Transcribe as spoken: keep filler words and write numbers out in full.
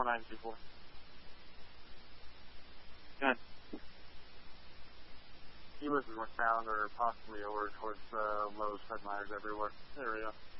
four nine two four. Good. He lives northbound or possibly over towards uh, Lowe's, Fred Meyers, everywhere area.